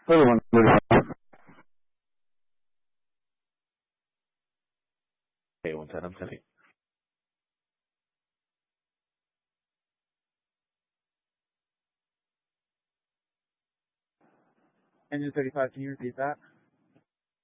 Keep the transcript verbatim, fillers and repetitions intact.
thirty-one thirty-five. Okay, one ten, I'm sending. Engine thirty-five, can you repeat that?